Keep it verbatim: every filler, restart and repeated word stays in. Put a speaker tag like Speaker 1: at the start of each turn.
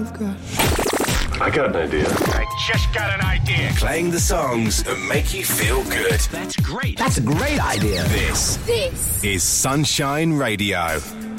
Speaker 1: I've got.
Speaker 2: I got an idea.
Speaker 3: I just got an idea.
Speaker 4: Playing the songs that make you feel good.
Speaker 3: That's great.
Speaker 5: That's a great idea.
Speaker 4: This,
Speaker 1: This
Speaker 4: is Sunshine Radio.